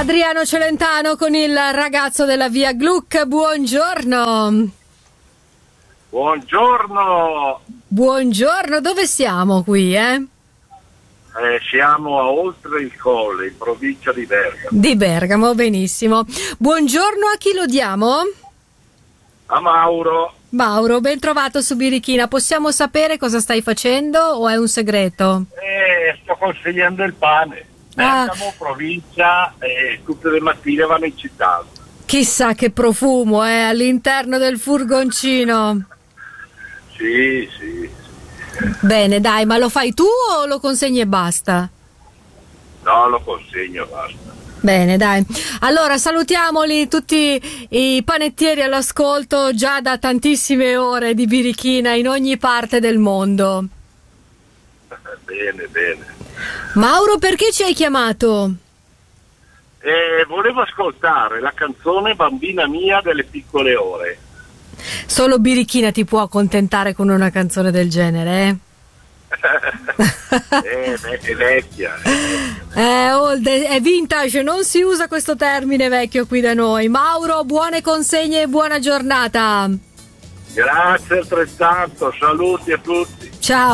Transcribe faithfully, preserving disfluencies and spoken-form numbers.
Adriano Celentano con il ragazzo della via Gluck. Buongiorno. Buongiorno. Buongiorno, dove siamo qui, eh? Eh, siamo a Oltre il Colle, in provincia di Bergamo. Di Bergamo, benissimo. Buongiorno, a chi lo diamo? A Mauro. Mauro, ben trovato su Birichina. Possiamo sapere cosa stai facendo o è un segreto? Eh, sto consegnando il pane. Bergamo, ah. provincia, e tutte le mattine vanno in città. Chissà che profumo è eh, all'interno del furgoncino. Sì, sì. Bene, dai, ma lo fai tu o lo consegni e basta? No, lo consegno e basta. Bene, dai. Allora salutiamoli tutti i panettieri all'ascolto già da tantissime ore di Birichina in ogni parte del mondo. Bene, bene. Mauro, perché ci hai chiamato? Eh, volevo ascoltare la canzone Bambina mia delle piccole ore. Solo Birichina ti può accontentare con una canzone del genere, eh? eh, è vecchia, è vecchia. È old, è vintage, non si usa questo termine vecchio qui da noi. Mauro, buone consegne e buona giornata. Grazie altrettanto, saluti a tutti. Ciao.